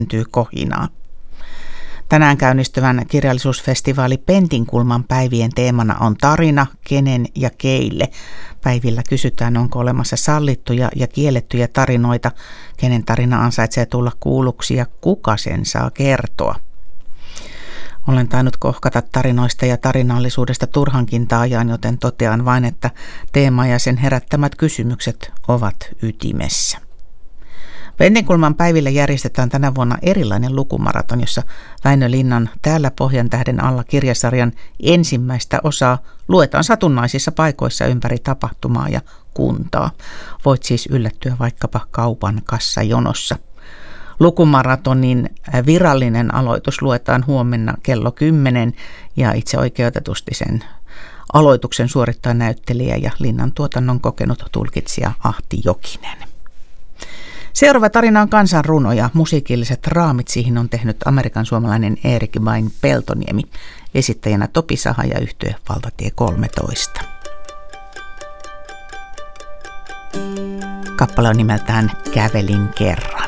syntyy kohinaa. Tänään käynnistyvän kirjallisuusfestivaali Pentinkulman päivien teemana on tarina, kenen ja keille. Päivillä kysytään, onko olemassa sallittuja ja kiellettyjä tarinoita, kenen tarina ansaitsee tulla kuulluksi ja kuka sen saa kertoa. Olen tainnut kohkata tarinoista ja tarinallisuudesta turhankin taajaan, joten totean vain, että teema ja sen herättämät kysymykset ovat ytimessä. Pentinkulman päivillä järjestetään tänä vuonna erilainen lukumaraton, jossa Väinö Linnan Täällä Pohjantähden alla -kirjasarjan ensimmäistä osaa luetaan satunnaisissa paikoissa ympäri tapahtumaa ja kuntaa. Voit siis yllättyä vaikkapa kaupan kassajonossa. Lukumaratonin virallinen aloitus luetaan huomenna kello 10 ja itse oikeutetusti sen aloituksen suorittaa näyttelijä ja Linnan tuotannon kokenut tulkitsija Ahti Jokinen. Seuraava tarina on kansanruno ja musiikilliset raamit siihen on tehnyt Amerikan suomalainen Erik Bain Peltoniemi. Esittäjänä Topi Saha ja yhtye Valtatie 13. Kappale on nimeltään Kävelin kerran.